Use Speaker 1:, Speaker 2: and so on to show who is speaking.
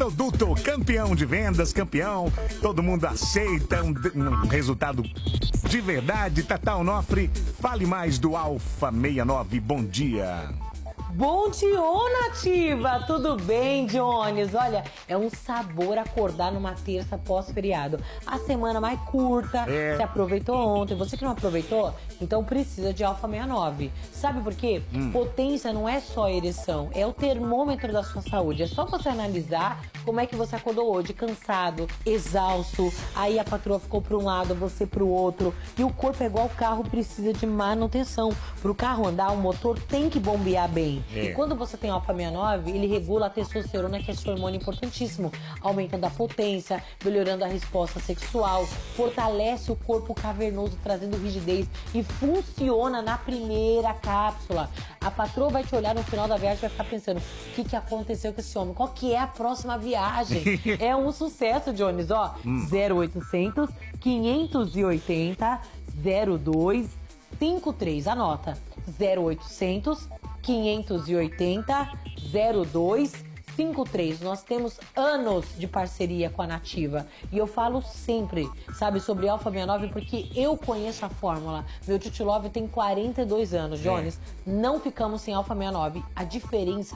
Speaker 1: produto campeão de vendas, campeão. Todo mundo aceita um resultado de verdade. Tata Onofre, fale mais do Alfa 69. Bom dia.
Speaker 2: Bom dia, Nativa! Tudo bem, Jones? Olha, é um sabor acordar numa terça pós-feriado. A semana mais curta, você aproveitou ontem. Você que não aproveitou, então precisa de Alfa 69. Sabe por quê? Potência não é só ereção, é o termômetro da sua saúde. É só você analisar como é que você acordou hoje, cansado, exausto. Aí a patroa ficou para um lado, você para o outro. E o corpo é igual o carro, precisa de manutenção. Para o carro andar, o motor tem que bombear bem. E quando você tem Alfa 69, ele regula a testosterona, que é esse hormônio importantíssimo, aumentando a potência, melhorando a resposta sexual, fortalece o corpo cavernoso, trazendo rigidez e funciona na primeira cápsula. A patroa vai te olhar no final da viagem e vai ficar pensando, o que aconteceu com esse homem? Qual que é a próxima viagem? É um sucesso, Jones, ó. 0800 580 0253. Anota. 0800 580 0253. Nós temos anos de parceria com a Nativa. E eu falo sempre, sabe, sobre Alfa 69 porque eu conheço a fórmula. Meu Tio Love tem 42 anos, Jones. Não ficamos sem Alfa 69. A diferença